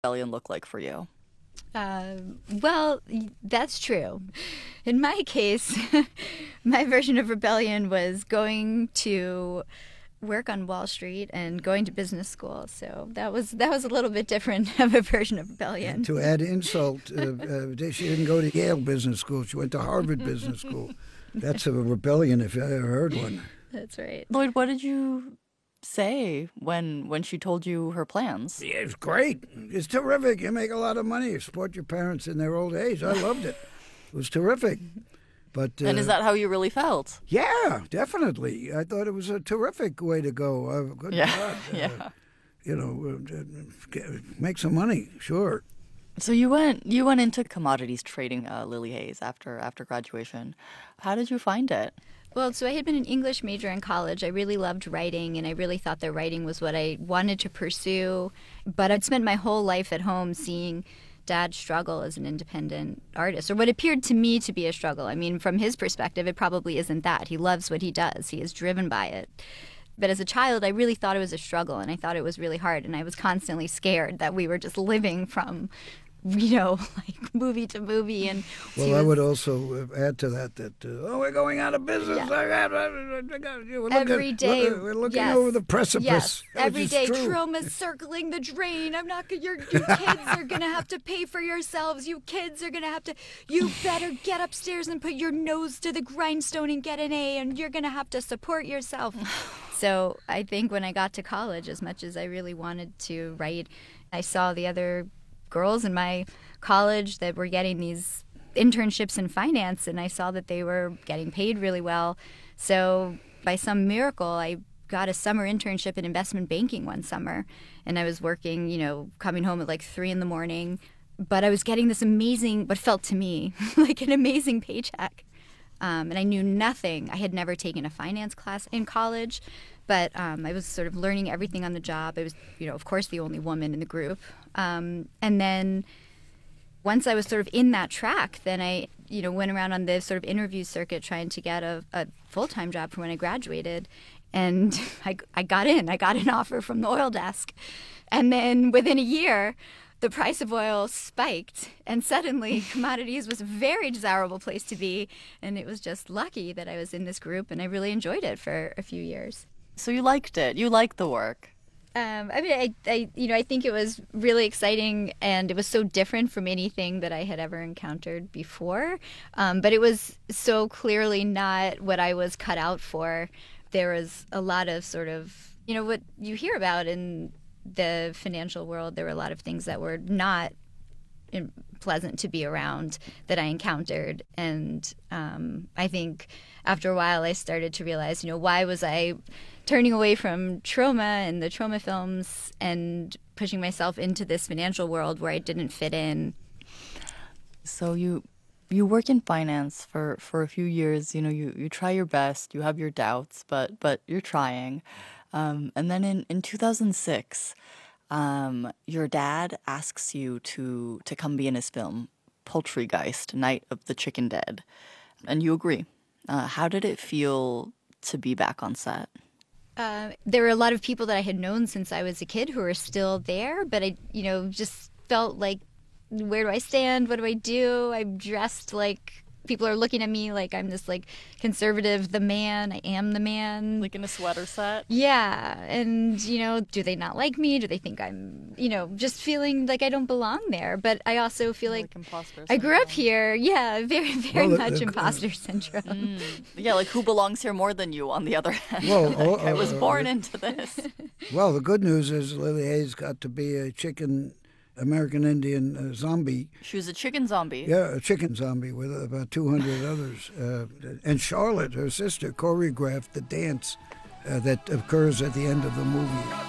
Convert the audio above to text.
rebellion look like for you? Uh, well, that's true. In my case, my version of rebellion was going to work on Wall Street and going to business school. So that was a little bit different of a version of rebellion. To add insult, she didn't go to Yale Business School. She went to Harvard Business School. That's a rebellion if I ever heard one. That's right. Lloyd, what did you say when she told you her plans? Yeah, it's great. It's terrific. You make a lot of money. You support your parents in their old age. I loved it. It was terrific. But And is that how you really felt? yeah, definitely. I thought it was a terrific way to go. Good Yeah, God. yeah. Make some money, sure. So you went into commodities trading, Lily Hayes, after graduation. How did you find it? Well, so I had been an English major in college. I really loved writing, and I really thought that writing was what I wanted to pursue. But I'd spent my whole life at home seeing Dad struggle as an independent artist, or what appeared to me to be a struggle. I mean, from his perspective, it probably isn't that. He loves what he does. He is driven by it. But as a child, I really thought it was a struggle, and I thought it was really hard, and I was constantly scared that we were just living from, like movie to movie. And Well, I would also add to that we're going out of business. Yeah. Every day, we're looking yes, over the precipice. Yes, which every is day, true. trauma's circling the drain. I'm not gonna. Your kids are gonna have to pay for yourselves. You kids are gonna have to. You better get upstairs and put your nose to the grindstone and get an A, and you're gonna have to support yourself. So I think when I got to college, as much as I really wanted to write, I saw the other girls in my college that were getting these internships in finance, and I saw that they were getting paid really well. So by some miracle, I got a summer internship in investment banking one summer, and I was working, coming home at like 3 a.m, but I was getting this amazing, what felt to me like an amazing paycheck. And I knew nothing. I had never taken a finance class in college, but I was sort of learning everything on the job. I was, of course, the only woman in the group. And then once I was sort of in that track, then I, went around on the sort of interview circuit trying to get a full-time job for when I graduated. And I got in. I got an offer from the oil desk. And then within a year, the price of oil spiked, and suddenly commodities was a very desirable place to be. And it was just lucky that I was in this group, and I really enjoyed it for a few years. So you liked it. You liked the work. I think it was really exciting, and it was so different from anything that I had ever encountered before. But it was so clearly not what I was cut out for. There was a lot of sort of, what you hear about in the financial world. There were a lot of things that were not pleasant to be around that I encountered. And I think after a while I started to realize, why was I turning away from trauma and the trauma films and pushing myself into this financial world where I didn't fit in. So you work in finance for a few years. You try your best. You have your doubts, but you're trying. And then in 2006, your dad asks you to come be in his film, Poultrygeist, Night of the Chicken Dead, and you agree. How did it feel to be back on set? There were a lot of people that I had known since I was a kid who are still there, but I, just felt like, where do I stand? What do I do? I'm dressed like people are looking at me like I'm this like conservative, the man. I am the man. Like in a sweater set? Yeah. And, do they not like me? Do they think I'm, just feeling like I don't belong there? But I also feel like imposter I grew syndrome. up here. Yeah, very, very much imposter syndrome. Yeah, like who belongs here more than you, on the other hand? Well, I was born into this. Well, the good news is Lily Hayes got to be a chicken American Indian zombie. She was a chicken zombie. Yeah, a chicken zombie with about 200 others. And Charlotte, her sister, choreographed the dance that occurs at the end of the movie.